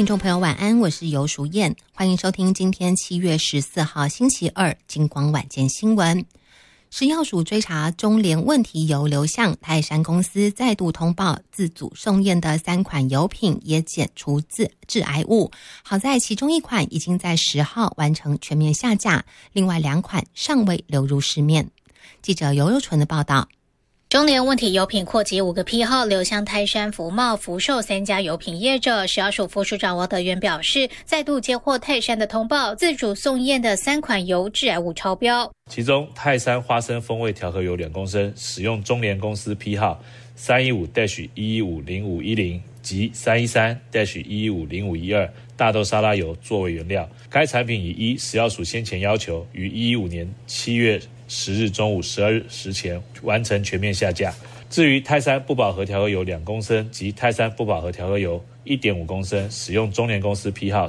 听众朋友晚安，我是游淑燕，欢迎收听今天7月14号星期二金光晚间新闻。食药署追查中联问题油流向，泰山公司再度通报自主送验的3款油品也检出致癌物，好在其中1款已经在10号完成全面下架，另外2款尚未流入市面。记者尤柔纯的报道。 中联问题油品扩及5个批号流向泰山、福茂、福寿3家油品业者。食药署副署长王德元表示，再度接获泰山的通报，自主送验的3款油致癌物超标， 其中泰山花生风味调和油2公升使用中联公司批号 315-1150510 及 313-1150512 大豆沙拉油作为原料。该产品已依食药署先前要求，于2015年7月10日中午12日时前完成全面下架。至于泰山不饱和调和油2公升及泰山不饱和调和油 1.5 公升使用中联公司批号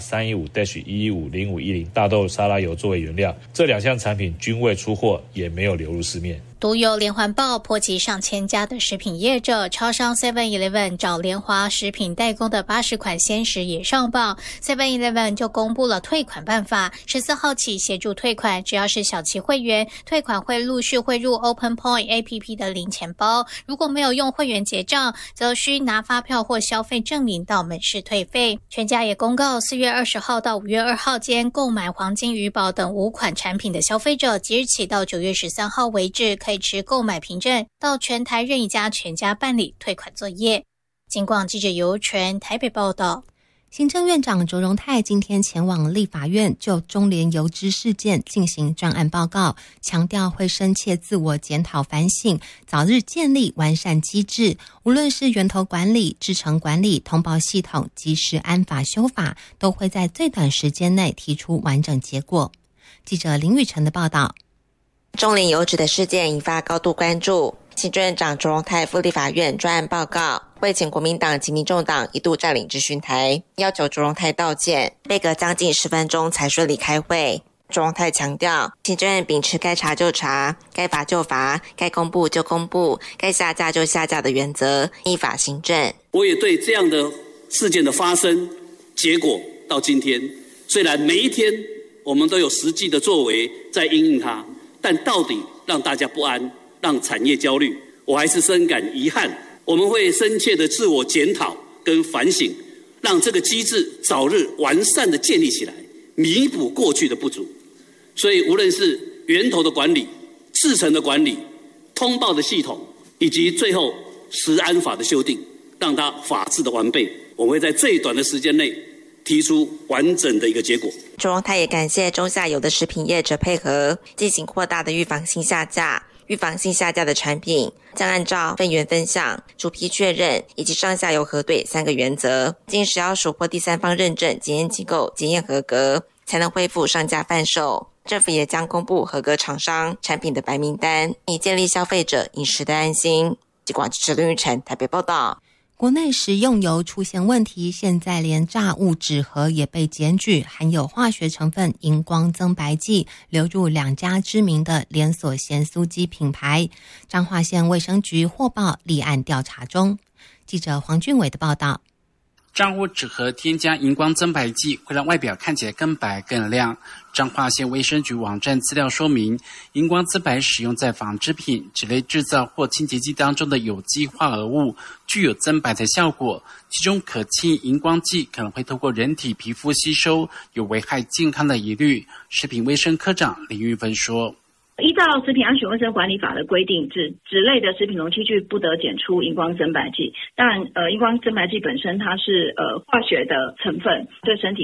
315-1150510 大豆沙拉油作为原料，这2项产品均未出货，也没有流入市面。 独有连环爆波及上千家的食品业者，超商 7-Eleven 找联华食品代工的80款鲜食也上榜， 7-Eleven 就公布了退款办法，14号起协助退款，只要是小期会员，退款会陆续汇入 Open Point APP 的零钱包，如果没有用会员结账，则需拿发票或消费证明到门市退费。全家也公告4月20号到5月2号间购买黄金鱼宝等5款产品的消费者，即日起到9月13号为止，可以持购买凭证到全台任一家全家办理退款作业。金广记者尤纯台北报道。 行政院长卓荣泰今天前往立法院就中联油脂事件进行专案报告，强调会深切自我检讨反省，早日建立完善机制，无论是源头管理、制程管理、通报系统及食安法修法，都会在最短时间内提出完整结果。记者林宇晨的报道。 中联油脂的事件引发高度关注，行政院长卓荣泰赴立法院专案报告，会请国民党及民众党一度占领质询台，要求卓荣泰道歉，被隔将近10分钟才顺利开会。卓荣泰强调，行政院秉持该查就查、该罚就罚、该公布就公布、该下架就下架的原则，依法行政。 我也对这样的事件的发生结果到今天，虽然每一天我们都有实际的作为在因应它，但到底让大家不安，让产业焦虑，我还是深感遗憾。我们会深切的自我检讨跟反省，让这个机制早日完善的建立起来，弥补过去的不足。所以无论是源头的管理、制程的管理、通报的系统，以及最后食安法的修订，让它法制的完备，我们会在最短的时间内提出完整的一个结果。 卓荣泰也感谢中下游的食品业者配合，进行扩大的预防性下架。预防性下架的产品将按照分源分项、逐批确认以及上下游核对3个原则，经食药署或第三方认证检验机构检验合格，才能恢复上架贩售。政府也将公布合格厂商产品的白名单，以建立消费者饮食的安心。记广记者林玉成台北报道。 国内食用油出现问题，现在连炸物纸盒也被检举含有化学成分荧光增白剂，流入2家知名的连锁咸酥鸡品牌。彰化县卫生局获报立案调查中。记者黄俊伟的报道。 炸物纸盒添加荧光增白剂，会让外表看起来更白更亮。彰化县卫生局网站资料说明，荧光增白使用在纺织品、纸类制造或清洁剂当中的有机化合物，具有增白的效果。其中可氢荧光剂可能会透过人体皮肤吸收，有危害健康的疑虑。食品卫生科长林玉芬说， 依照食品安全卫生管理法的规定，纸类的食品容器具不得检出荧光增白剂。当然，荧光增白剂本身它是化学的成分，对身体